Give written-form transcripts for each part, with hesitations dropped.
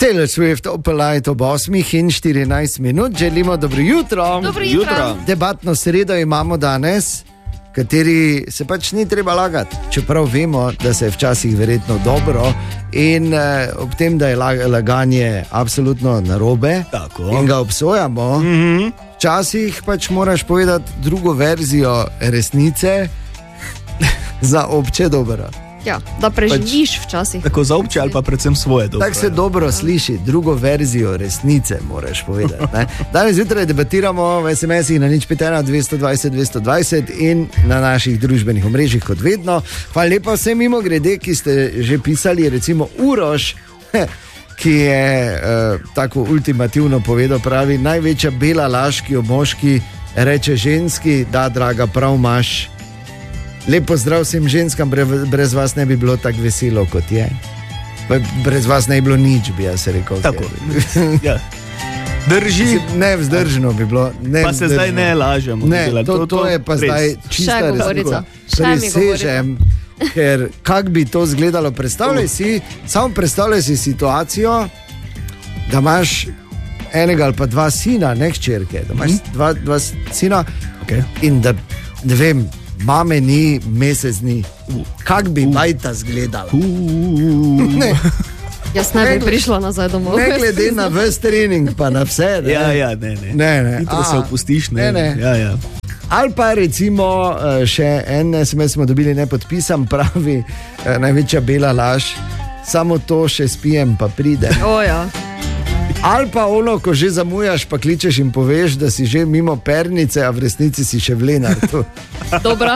Taylor Swift, Opel Light ob 8:14 minut. Želimo dobro jutro. Dobro jutro. Debatno sredo imamo danes, kateri se pač ni treba lagati, čeprav vemo, da se je včasih verjetno dobro in ob tem, da je laganje absolutno narobe. Tako. In ga obsojamo. Včasih pač moraš povedati drugo verzijo resnice za obče dobro. Ja, da preživiš včasih. Tako za obče ali pa predvsem svoje dobro. Tako se dobro sliši, drugo verzijo resnice moraš povedati. Ne? Danes zjutraj debatiramo v SMS-ih na 051 220 220 in na naših družbenih omrežjih kot vedno. Hvala lepa vsem mimogrede, ki ste že pisali, recimo Uroš, ki je tako ultimativno povedal, pravi, največja bela laž, ki jo moški reče ženski, da draga, prav imaš. Lepo zdrav vsem ženskam, brez vas ne bi bilo tako veselo, kot je. Brez vas ne bi bilo nič, bi jaz rekel. Tako. Ja. Drži. Nevzdržno bi bilo. Pa se zdaj ne lažemo. Ne, to je pa zdaj čista resnica. Presežem, ker kak bi to izgledalo, predstavljaj si situacijo, da imaš enega ali pa dva sina, ne hčerke, da imaš dva sina, in da, ne vem, mame ni mesec dni. Kak bi bajta izgledala? Ne. Jaz ne bi prišla nazaj domov. Ne glede na ves trening, pa na vse. Ne. Hitro se opustiš. Ne. Ja. Ali pa recimo še en SMS smo dobili nepodpisan, pravi, največja bela laž, samo to še spijem, pa pride. Ja. Ali pa ono, ko že zamujaš, pa kličeš in poveš, da si že mimo pernice, a v resnici si še v Lenartu. Dobra.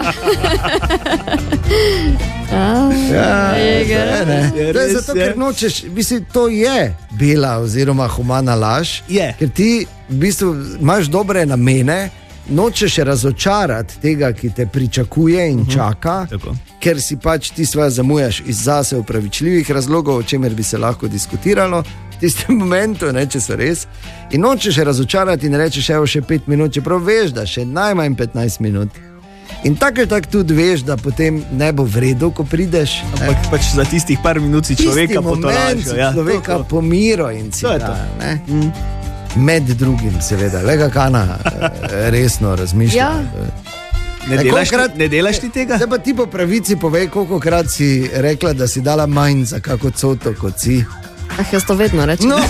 To je zato, ker nočeš, mislim, to je bela oziroma humana laž, ker ti v bistvu imaš dobre namene, nočeš razočarati tega, ki te pričakuje in čaka, ker si pač ti svoje zamujaš iz zase upravičljivih razlogov, o čemer bi se lahko diskutiralo v tistem momentu, ne, če so res, in nočeš razočarati in rečeš, evo še 5 minut, čeprav veš, da še najmanj 15 minut. In tako tudi veš, da potem ne bo v redu, ko prideš. Ampak pač za tistih par minut si človeka potolažil. Človeka pomiro in si da. Med drugim, seveda, lega kana resno razmišlja. Ne delaš ti tega? Zdaj pa ti po pravici povej, kolikokrat si rekla, da si dala manj za kako coto kot si. Jaz to vedno rečem. No.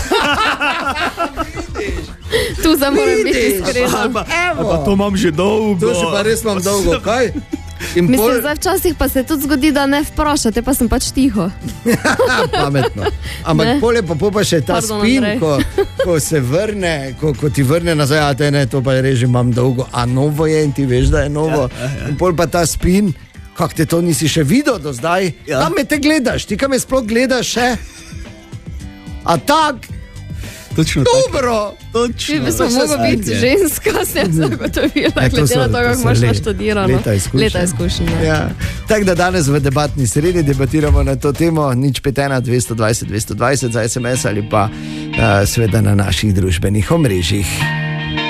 Tu za moram biti iskrena. Pa to imam že dolgo. To še pa res imam dolgo, kaj? Mislim, zdaj včasih pa se tudi zgodi, da ne vprašate, pa sem pač tiho. Pametno. Ampak pole pa še ta spin, ko se vrne, ko ti vrne nazaj, a te ne, to pa reži, imam dolgo, a novo je in ti veš, da je novo. In pol pa ta spin, kak te to nisi še videl do zdaj, kam me te gledaš, ti kam me sploh gledaš še? A tak? Točno dobro. Če bi smo mogli biti ženska, se je zagotovila, glede na to, kako imaš naštudirano. Leta izkušnja. Ja. Tako da danes v debatni sredi debatiramo na to temo, 051 220 220 za SMS ali pa seveda na naših družbenih omrežjih.